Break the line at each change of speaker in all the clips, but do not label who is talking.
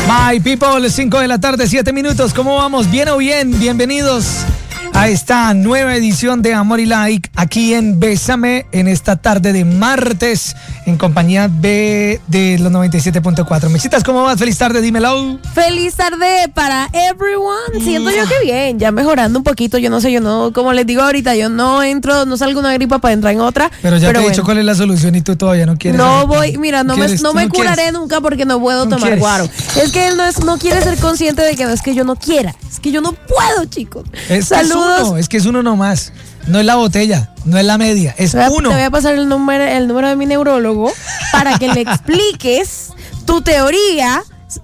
My people, 5 de la tarde, 7 minutos. ¿Cómo vamos? ¿Bien o bien? Bienvenidos a esta nueva edición de Amor y Like aquí en Bésame en esta tarde de martes en compañía de los 97.4. Mexitas, ¿cómo vas? Feliz tarde, dímelo.
Feliz tarde para everyone. Siento yo que bien, ya mejorando un poquito. Yo no, como les digo ahorita, yo no salgo una gripa para entrar en otra.
Pero ya te he dicho cuál es la solución y tú todavía no quieres.
No voy, mira, no me curaré nunca porque no puedo tomar guaro. Es que él no quiere ser consciente de que no es que yo no quiera, es que yo no puedo, chicos. Saludos.
Es que es uno nomás. No es la botella, no es la media, es uno.
Te voy a pasar el número de mi neurólogo para que le expliques tu teoría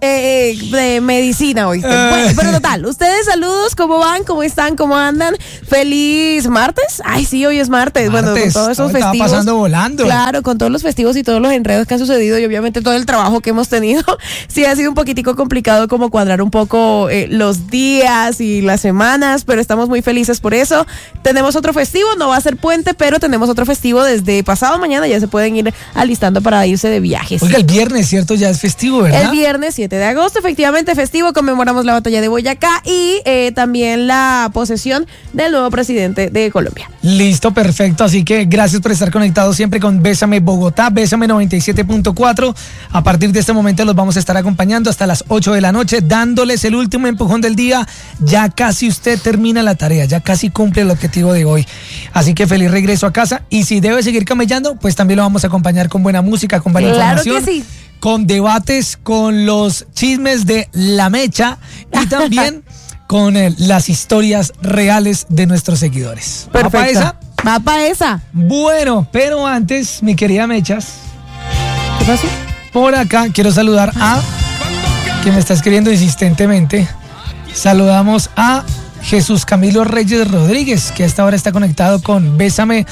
de medicina hoy. Bueno, pero total, ustedes saludos, ¿cómo van? ¿Cómo están? ¿Cómo andan? ¡Feliz martes! Ay, sí, hoy es martes. Bueno, con todos esos festivos.
Estaba pasando volando.
Claro, con todos los festivos y todos los enredos que han sucedido y obviamente todo el trabajo que hemos tenido, sí ha sido un poquitico complicado como cuadrar un poco los días y las semanas, pero estamos muy felices por eso. Tenemos otro festivo, no va a ser puente, pero tenemos otro festivo desde pasado mañana, ya se pueden ir alistando para irse de viajes.
Oiga, el viernes, ¿cierto? Ya es festivo, ¿verdad?
El viernes 7 de agosto, efectivamente festivo, conmemoramos la batalla de Boyacá y también la posesión del nuevo presidente de Colombia.
Listo, perfecto, así que gracias por estar conectados siempre con Bésame Bogotá, Bésame 97.4. A partir de este momento los vamos a estar acompañando hasta las 8 de la noche, dándoles el último empujón del día. Ya casi usted termina la tarea, ya casi cumple el objetivo de hoy. Así que feliz regreso a casa y si debe seguir camellando, pues también lo vamos a acompañar con buena música, con buena información.
Claro que sí.
Con debates, con los chismes de la mecha y también con las historias reales de nuestros seguidores.
Perfecto. ¿Va para esa?
Bueno, pero antes, mi querida Mechas.
¿Qué pasó?
Por acá quiero saludar a, que me está escribiendo insistentemente, saludamos a Jesús Camilo Reyes Rodríguez, que a esta hora está conectado con Bésame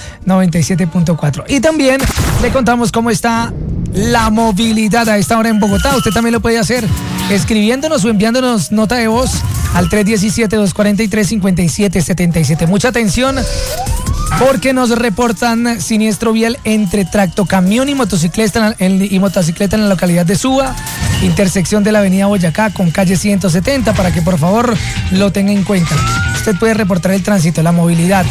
97.4. Y también le contamos cómo está la movilidad a esta hora en Bogotá. Usted también lo puede hacer escribiéndonos o enviándonos nota de voz al 317-243-5777. Mucha atención porque nos reportan siniestro vial entre tractocamión y motocicleta en la localidad de Suba, intersección de la avenida Boyacá con calle 170, para que por favor lo tenga en cuenta. Usted puede reportar el tránsito, la movilidad.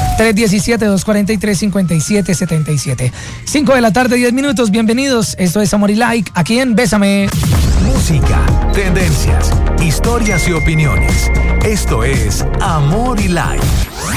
317-243-5777. 5 de la tarde, 10 minutos. Bienvenidos. Esto es Amor y Like, aquí en Bésame.
Música, tendencias, historias y opiniones. Esto es Amor y Like.